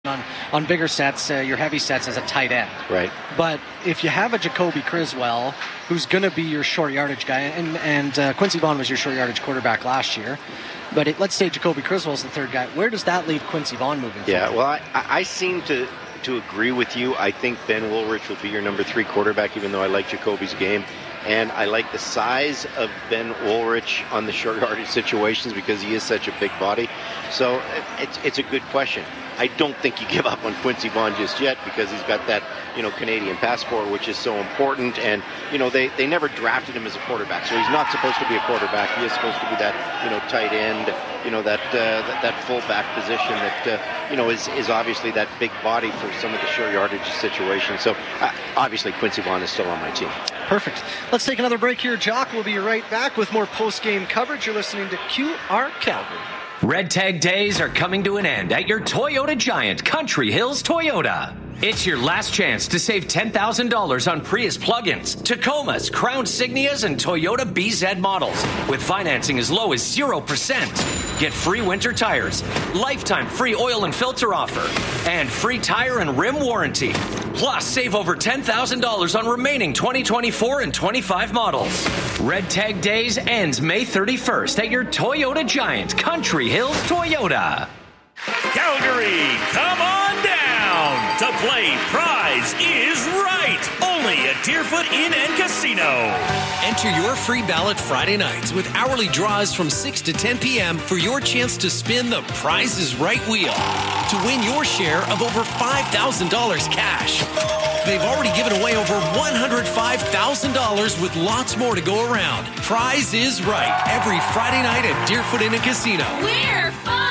on bigger sets, your heavy sets as a tight end. Right. But if you have a Jacoby Criswell, who's going to be your short yardage guy, and Quincy Vaughn was your short yardage quarterback last year, but let's say Jacoby Criswell's the third guy, where does that leave Quincy Vaughn moving forward? Yeah, well, I seem to agree with you. I think Ben Woolrich will be your number 3 quarterback, even though I like Jacoby's game. And I like the size of Ben Woolrich on the short yardage situations because he is such a big body. So it's a good question. I don't think you give up on Quincy Vaughn just yet because he's got that, Canadian passport, which is so important. And, they never drafted him as a quarterback. So he's not supposed to be a quarterback. He is supposed to be that, tight end, that fullback position that, is obviously that big body for some of the short yardage situations. So obviously Quincy Vaughn is still on my team. Perfect. Let's take another break here. Jock will be right back with more post-game coverage. You're listening to QR Calgary. Red Tag Days are coming to an end at your Toyota Giant, Country Hills Toyota. It's your last chance to save $10,000 on Prius plug-ins, Tacomas, Crown Signias, and Toyota BZ models with financing as low as 0%. Get free winter tires, lifetime free oil and filter offer, and free tire and rim warranty. Plus, save over $10,000 on remaining 2024 and 25 models. Red Tag Days ends May 31st at your Toyota Giant, Country Hills Toyota. Calgary, come on down to play Prize is Right. Only at Deerfoot Inn and Casino. Enter your free ballot Friday nights with hourly draws from 6 to 10 p.m. for your chance to spin the Prize is Right wheel to win your share of over $5,000 cash. They've already given away over $105,000 with lots more to go around. Prize is Right every Friday night at Deerfoot Inn and Casino. We're fun!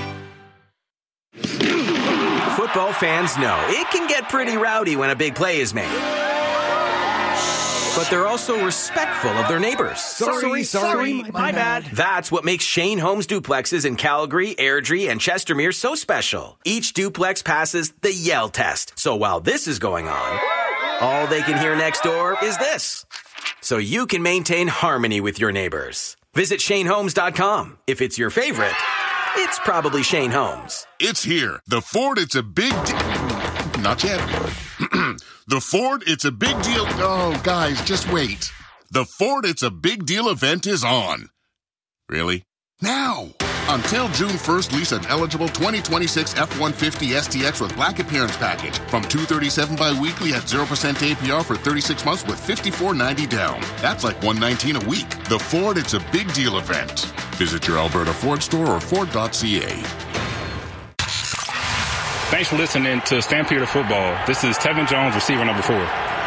Football fans know it can get pretty rowdy when a big play is made. But they're also respectful of their neighbors. Sorry, my bad. That's what makes Shane Homes duplexes in Calgary, Airdrie, and Chestermere so special. Each duplex passes the Yell test. So while this is going on, all they can hear next door is this. So you can maintain harmony with your neighbors. Visit ShaneHomes.com. If it's your favorite, it's probably Shane Homes. It's here. The Ford, it's a big Not yet. The Ford, it's a big deal. Oh, guys, just wait. The Ford, it's a big deal event is on. Really? Now. Until June 1st, lease an eligible 2026 F-150 STX with black appearance package from $237 bi-weekly at 0% APR for 36 months with $54.90 down. That's like $119 a week. The Ford, it's a big deal event. Visit your Alberta Ford store or Ford.ca. Thanks for listening to Stampede Football. This is Tevin Jones, receiver number 4.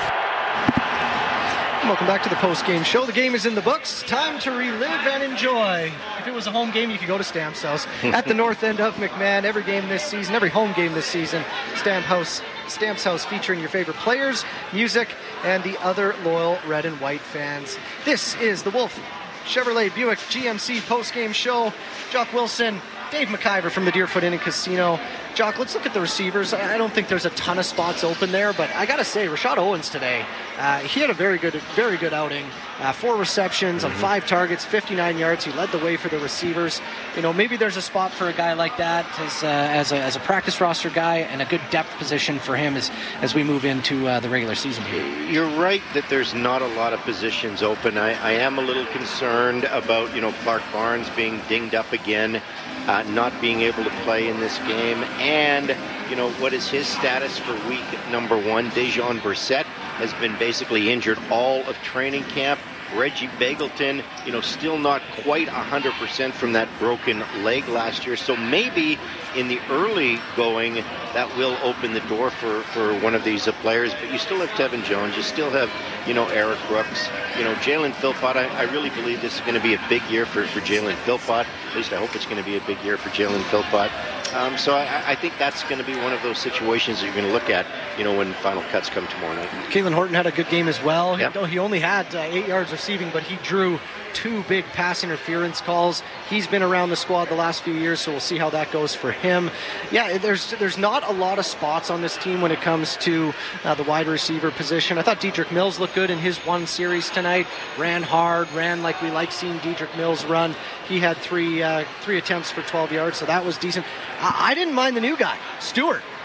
Welcome back to the post-game show. The game is in the books. Time to relive and enjoy. If it was a home game, you could go to Stamps House at the north end of McMahon. Every game this season, every home game this season, Stamps House featuring your favorite players, music, and the other loyal red and white fans. This is the Wolf Chevrolet Buick GMC post-game show. Jock Wilson, Dave McIver from the Deerfoot Inn and Casino. Jock, let's look at the receivers. I don't think there's a ton of spots open there, but I got to say, Rashad Owens today, he had a very good outing. 4 receptions on 5 targets, 59 yards. He led the way for the receivers. You know, maybe there's a spot for a guy like that as a practice roster guy and a good depth position for him as we move into the regular season here. You're right that there's not a lot of positions open. I am a little concerned about, Clark Barnes being dinged up again, not being able to play in this game. And, what is his status for week number 1? Dejon Brissett has been basically injured all of training camp. Reggie Begelton, still not quite 100% from that broken leg last year. So maybe in the early going, that will open the door for one of these players. But you still have Tevin Jones. You still have, Eric Brooks. Jalen Philpott. I really believe this is going to be a big year for Jalen Philpott. At least I hope it's going to be a big year for Jalen Philpott. So I think that's going to be one of those situations that you're going to look at, when final cuts come tomorrow night. Kalen Horton had a good game as well. Yep. He only had 8 yards receiving, but he drew 2 big pass interference calls. He's been around the squad the last few years, so we'll see how that goes for him. Yeah, there's not a lot of spots on this team when it comes to the wide receiver position. I thought Dedrick Mills looked good in his 1 series tonight. Ran hard, ran like we like seeing Dedrick Mills run. He had 3 attempts for 12 yards, so that was decent. I didn't mind the new guy, Stewart.